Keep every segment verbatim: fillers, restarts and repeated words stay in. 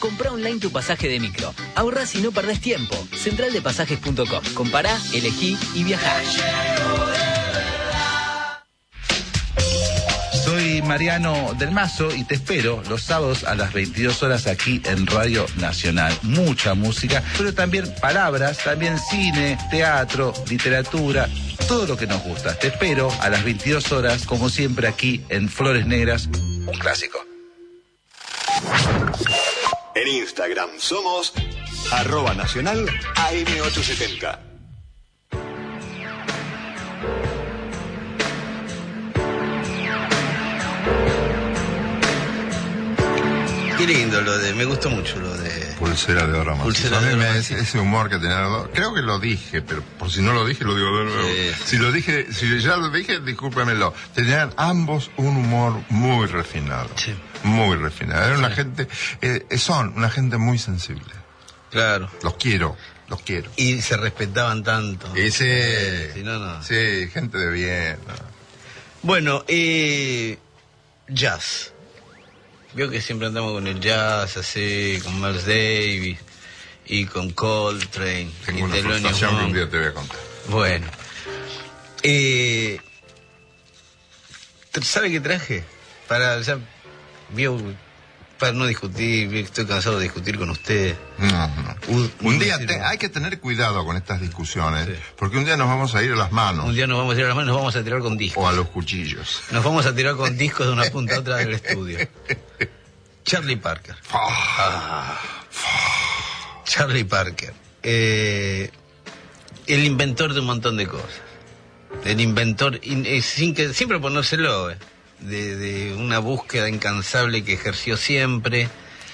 Comprá online tu pasaje de micro. Ahorrás y no perdés tiempo. central de pasajes punto com. Compará, elegí y viajá. Soy Mariano del Mazo y te espero los sábados a las veintidós horas aquí en Radio Nacional. Mucha música, pero también palabras, también cine, teatro, literatura, todo lo que nos gusta. Te espero a las veintidós horas, como siempre aquí en Flores Negras, un clásico. En Instagram somos arroba nacional A M ochocientos setenta. Qué lindo lo de, me gustó mucho lo de... Pulsera de oro macizo. Pulsera A mí de oro me, macizo. ese humor que tenía, creo que lo dije, pero por si no lo dije, lo digo de nuevo. Sí, sí. Si lo dije, si ya lo dije, discúlpemelo. Tenían ambos un humor muy refinado. Sí. Muy refinado. Era una Sí. gente, eh, son una gente muy sensible. Claro. Los quiero, los quiero. Y se respetaban tanto. Ese, Sí, no, no. sí, gente de bien. ¿No? Bueno, eh, jazz. Veo que siempre andamos con el jazz, así, con Miles Davis y con Coltrane. Tengo y una Thelonious frustración que un Monk. día te voy a contar. Bueno. Eh, ¿Sabe qué traje? Para, ya, vio, para no discutir, estoy cansado de discutir con usted. No, no. Un, Un día te- hay que tener cuidado con estas discusiones, Sí. porque un día nos vamos a ir a las manos Un día nos vamos a tirar las manos, nos vamos a tirar con discos. o a los cuchillos. Nos vamos a tirar con discos de una punta a otra del estudio. Charlie Parker. Ah. Charlie Parker. Eh, el inventor de un montón de cosas. El inventor, in- eh, sin que siempre ponérselo, eh, de, de una búsqueda incansable que ejerció siempre.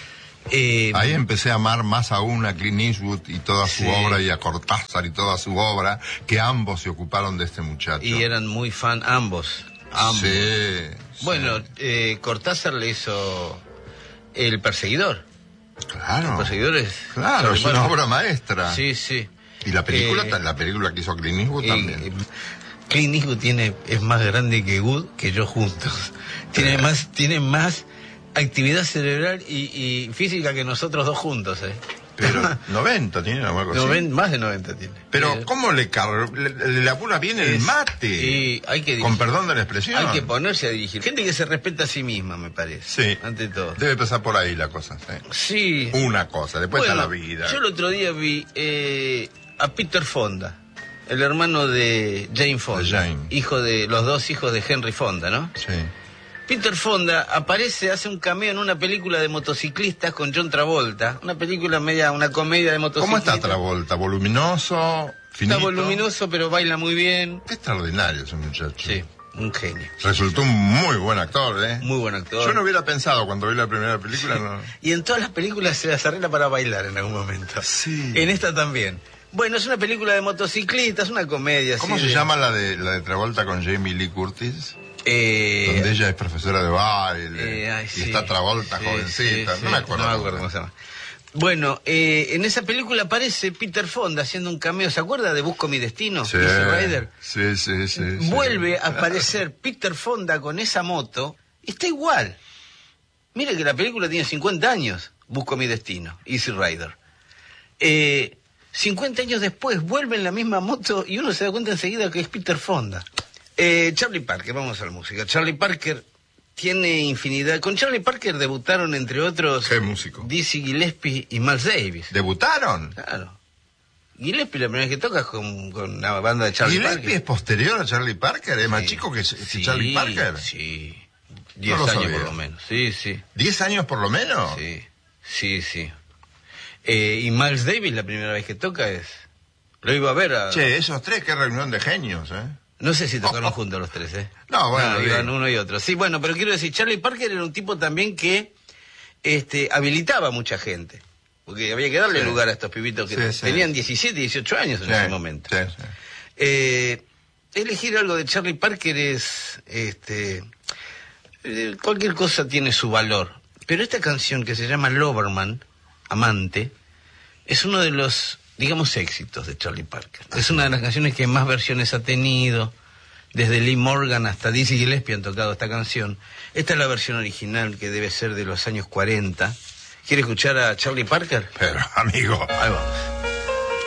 Eh, Ahí empecé a amar más aún a Clint Eastwood y toda su Sí. obra, y a Cortázar y toda su obra, que ambos se ocuparon de este muchacho. y eran muy fan ambos. ambos. Sí, Bueno, sí. eh, Cortázar le hizo El Perseguidor. Claro, El Perseguidor es... claro, es una Parker. obra maestra. Sí, sí. Y la película, Eh, la película que hizo Clint Eastwood Eh, también. eh, Clint Eastwood tiene, es más grande que Wood, que yo juntos. Tiene más, tiene más actividad cerebral y, y física que nosotros dos juntos, ¿eh? Pero noventa tiene o algo así. Noven- más de noventa tiene. Pero Eh, ¿cómo le carga? Le, le labura bien el es- mate. y hay que Con dirigir. perdón de la expresión. Hay que ponerse a dirigir. Gente que se respeta a sí misma, me parece. Sí. Ante todo. Debe pasar por ahí la cosa. ¿Sí? Sí. Una cosa, después Bueno, está la vida. Yo el otro día vi eh, a Peter Fonda, el hermano de Jane Fonda. De Jane. Hijo de, los dos hijos de Henry Fonda, ¿no? Sí. Peter Fonda aparece, hace un cameo en una película de motociclistas con John Travolta. Una película media, una comedia de ¿Cómo motociclistas. está Travolta? ¿Voluminoso? ¿Finito? Está voluminoso, pero baila muy bien. Qué extraordinario ese muchacho. Sí, un genio. Resultó un muy buen actor, ¿eh? Muy buen actor. Yo no hubiera pensado cuando vi la primera película. No. Y en todas las películas se las arregla para bailar en algún momento. Sí. En esta también. Bueno, es una película de motociclistas, una comedia. ¿Cómo así se de- llama la de la de Travolta con Jamie Lee Curtis? Eh, Donde ella es profesora de baile. eh, ay, y sí. está Travolta Sí, jovencita. sí, no sí. me acuerdo. No me acuerdo cómo se llama. Bueno, eh, en esa película aparece Peter Fonda haciendo un cameo. ¿Se acuerda de Busco mi destino? Sí, Easy Rider. sí, sí, sí, sí. Vuelve a aparecer Peter Fonda con esa moto. Está igual. Mire que la película tiene cincuenta años. Busco mi destino. Easy Rider. Eh, cincuenta años después vuelve en la misma moto y uno se da cuenta enseguida que es Peter Fonda. Eh, Charlie Parker, vamos a la música. Charlie Parker tiene infinidad. Con Charlie Parker debutaron, entre otros, ¿Qué músico? Dizzy Gillespie y Miles Davis. ¿Debutaron? Claro. Gillespie la primera vez que toca es con, con la banda de Charlie ¿Gillespie Parker. es posterior a Charlie Parker? ¿Es más Sí. chico que, que Sí, Charlie Parker? Sí. Diez lo años sabía. por lo menos. Sí, sí. ¿Diez años por lo menos? Sí, sí, sí. Eh, y Miles Davis la primera vez que toca es... Lo iba a ver a... Che, esos tres, qué reunión de genios, ¿eh? No sé si tocaron juntos los tres, ¿eh? No, bueno, iban bien. uno y otro. Sí, bueno, pero quiero decir, Charlie Parker era un tipo también que este, habilitaba a mucha gente. Porque había que darle Sí. lugar a estos pibitos que Sí, sí. tenían diecisiete, dieciocho años en Sí, ese momento. sí, sí. Eh, elegir algo de Charlie Parker es... este eh, cualquier cosa tiene su valor. Pero esta canción que se llama Loverman, Amante, es uno de los, digamos, éxitos de Charlie Parker. Es una de las canciones que más versiones ha tenido. Desde Lee Morgan hasta Dizzy Gillespie han tocado esta canción. Esta es la versión original, que debe ser de los años cuarenta, ¿Quiere escuchar a Charlie Parker? Pero, amigo. Ahí va.